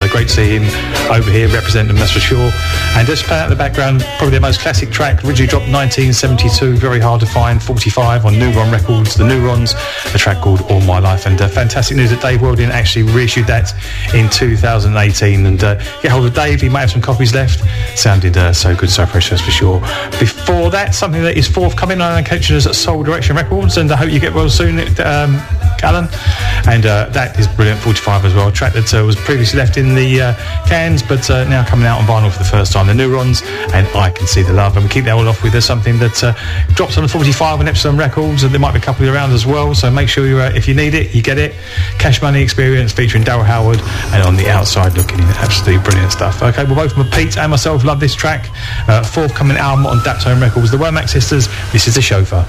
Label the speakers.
Speaker 1: great to see him over here representing them, that's for sure. And just playing out in the background, probably their most classic track, originally dropped 1972, very hard to find, 45 on Neuron Records, the Neurons, a track called All My Life. And fantastic news that Dave Weldon actually reissued that in 2018. And get hold of Dave, he might have some copies left. Sounded so good, so precious for sure. Before that, something that is forthcoming on Coaches at Soul Direction Records, and I hope you get well soon, Alan. And that is brilliant, 45 as well, a track that was previously left in the cans, but now coming out on vinyl for the first time, the Neurons and I Can See the Love. And we keep that all off with something that drops on the 45 on Epsom Records, and there might be a couple around as well, so make sure you, if you need it, you get it. Cash Money Experience featuring Daryl Howard, and On the Outside Looking In, absolutely brilliant stuff. Okay, well, both Pete and myself love this track. Forthcoming album on Daptone Records, the Womack Sisters. This is The Chauffeur.